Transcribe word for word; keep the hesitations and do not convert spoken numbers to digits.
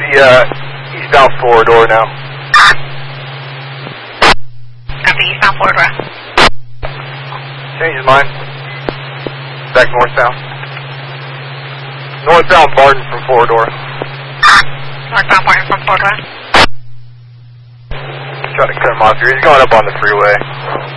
copy, uh, eastbound Forador now. Copy, eastbound Forador. Change his mind. Back northbound. Northbound Barton from Forador. Northbound Barton from Forador. Try to cut him off here. He's going up on the freeway.